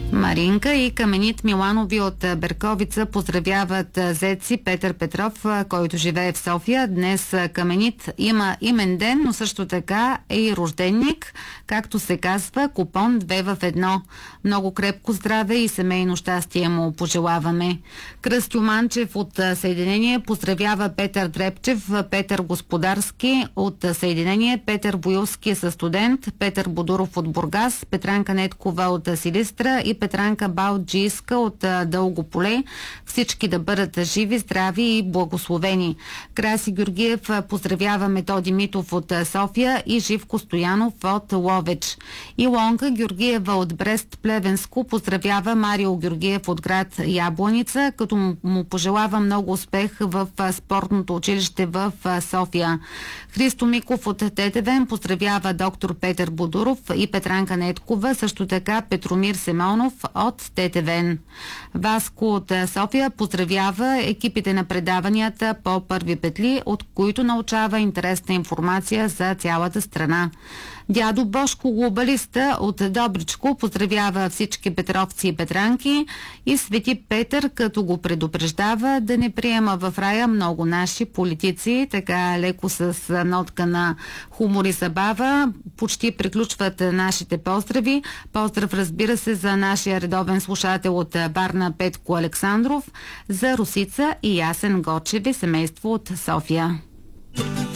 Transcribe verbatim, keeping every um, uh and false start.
Маринка и Каменит Миланови от Берковица поздравяват зеци Петър Петров, който живее в София. Днес Каменит има имен ден, но също така е и рожденник, както се казва, купон две в едно. Много крепко здраве и семейно щастие му пожелаваме. Кръстю Манчев от Съединение поздравява Петър Дрепчев, Петър Господарски от Съединение, Петър Боилски със студент, Петър Бодуров от Бургас, Петранка Неткова от Силистра и Петранка Балджийска от Дълго поле. Всички да бъдат живи, здрави и благословени. Краси Георгиев поздравява Методи Митов от София и Живко Стоянов от Ловеч. Илонка Георгиева от Брест Плевенско поздравява Марио Георгиев от град Ябланица, като му пожелава много успех в спортното училище в София. Христо Миков от Тетевен поздравява доктор Петър Бодуров и Петранка Неткова, също така Петромир Семонов от Тетевен. Васко от София поздравява екипите на предаванията по първи петли, от които научава интересна информация за цялата страна. Дядо Бошко глобалиста от Добричко поздравява всички петровци и петранки и Свети Петър, като го предупреждава да не приема в рая много наши политици. Така леко с нотка на хумор и забава почти приключват нашите поздрави. Поздрав, разбира се, за нашия редовен слушател от Варна Петко Александров, за Русица и Ясен Гочеви, семейство от София.